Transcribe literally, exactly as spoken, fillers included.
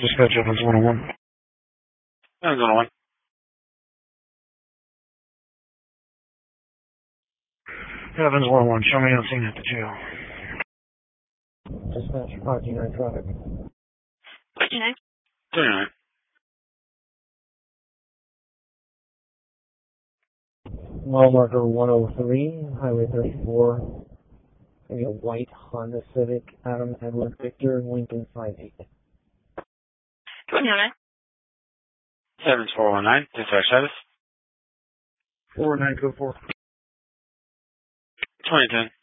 Dispatch Evans one oh one. Evans one oh one. Evans one oh one, show me on scene at the jail. Dispatch five two nine traffic. five two nine? thirty-nine. Mile marker one oh three, Highway thirty-four. Maybe a white Honda Civic, Adam Edward Victor, Lincoln five eight. twenty-nine. Evans four one nine, dispatch status. four nine two four. twenty ten.